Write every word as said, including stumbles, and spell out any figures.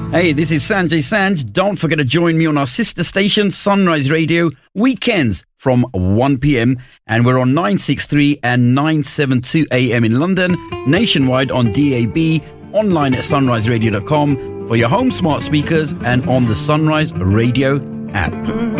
Hey, this is Sanjay Sanj. Don't forget to join me on our sister station, Sunrise Radio, weekends from one p.m. And we're on nine sixty-three and nine seventy-two A M in London, nationwide on D A B, online at sunrise radio dot com for your home smart speakers and on the Sunrise Radio app.